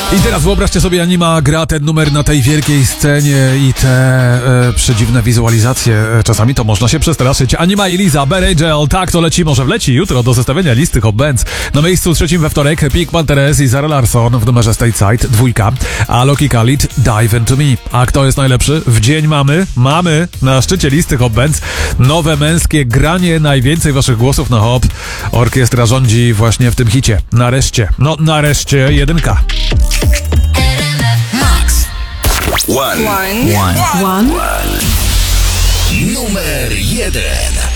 I teraz wyobraźcie sobie, Anima gra ten numer na tej wielkiej scenie i te przedziwne wizualizacje. Czasami to można się przestraszyć. Anima i Liza, Bad Angel, tak to leci, może wleci jutro do zestawienia listy Hot Bands. Na miejscu trzecim we wtorek Pink Panthers i Zara Larsson w numerze Stateside, 2, a Loki Khalid, Dive Into Me. A kto jest najlepszy? W dzień mamy na szczycie listy Hot Bands nowe męskie granie, najwięcej waszych głosów na hop. Orkiestra rządzi właśnie w tym hicie. Nareszcie 1. One. Numer 1.